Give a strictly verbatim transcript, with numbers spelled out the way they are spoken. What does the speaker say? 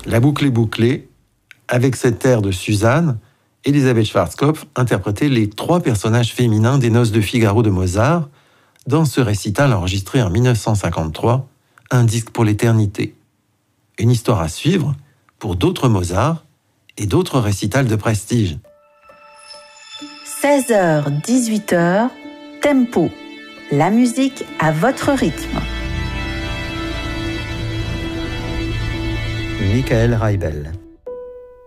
La boucle est bouclée. Avec cet air de Suzanne, Elisabeth Schwarzkopf interprétait les trois personnages féminins des Noces de Figaro de Mozart dans ce récital enregistré en mille neuf cent cinquante-trois, Un disque pour l'éternité. Une histoire à suivre pour d'autres Mozart et d'autres récitals de prestige. seize heures dix-huit heures, Tempo. La musique à votre rythme. Michael Reibel.